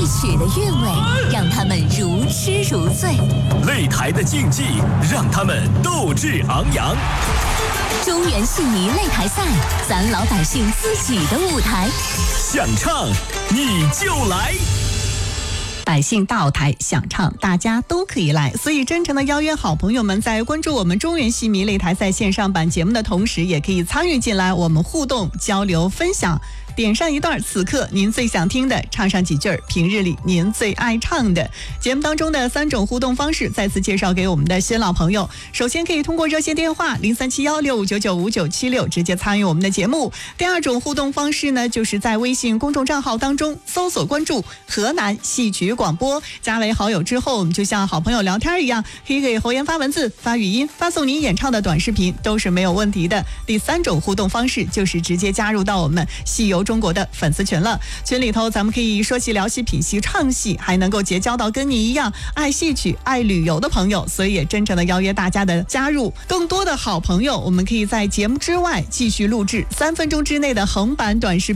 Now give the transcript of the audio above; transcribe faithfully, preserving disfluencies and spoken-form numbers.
曲的韵味让他们如痴如醉， 擂台的竞技让他们斗志昂扬。 中原戏迷擂台赛，咱老百姓自己的舞台， 想唱你就来。 百姓大舞台想唱，大家都可以来，所以真诚的邀约好朋友们在关注我们中原戏迷擂台赛线上版节目的同时，也可以参与进来，我们互动交流分享。点上一段此刻您最想听的，唱上几句平日里您最爱唱的。节目当中的三种互动方式再次介绍给我们的新老朋友。首先可以通过热线电话零三七幺六五九九五九七六直接参与我们的节目。第二种互动方式呢，就是在微信公众账号当中搜索关注河南戏曲广播，加为好友之后，我们就像好朋友聊天一样，可以给留言发文字、发语音、发送您演唱的短视频，都是没有问题的。第三种互动方式就是直接加入到我们戏游中国的粉丝群了，群里头咱们可以说戏聊戏品戏唱戏，还能够结交到跟你一样爱戏曲爱旅游的朋友，所以也真诚的邀约大家的加入。更多的好朋友，我们可以在节目之外继续录制三分钟之内的横版短视频